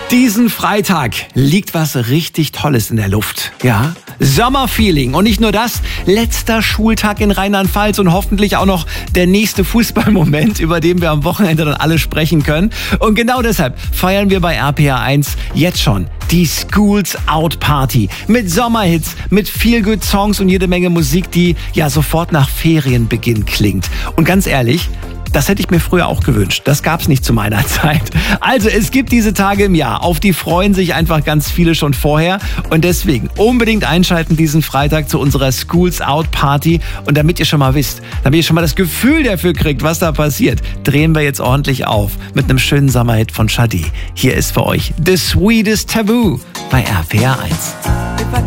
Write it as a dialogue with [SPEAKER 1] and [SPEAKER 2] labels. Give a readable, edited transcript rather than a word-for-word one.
[SPEAKER 1] Diesen Freitag liegt was richtig Tolles in der Luft. Ja, Sommerfeeling. Und nicht nur das, letzter Schultag in Rheinland-Pfalz und hoffentlich auch noch der nächste Fußballmoment, über den wir am Wochenende dann alle sprechen können. Und genau deshalb feiern wir bei RPR 1 jetzt schon die Schools Out Party. Mit Sommerhits, mit Feel-Good-Songs und jede Menge Musik, die ja sofort nach Ferienbeginn klingt. Und ganz ehrlich, das hätte ich mir früher auch gewünscht. Das gab's nicht zu meiner Zeit. Also es gibt diese Tage im Jahr, auf die freuen sich einfach ganz viele schon vorher. Und deswegen unbedingt einschalten diesen Freitag zu unserer Schools Out Party. Und damit ihr schon mal wisst, damit ihr schon mal das Gefühl dafür kriegt, was da passiert, drehen wir jetzt ordentlich auf mit einem schönen Sommerhit von Sade. Hier ist für euch The Sweetest Taboo bei RPR 1.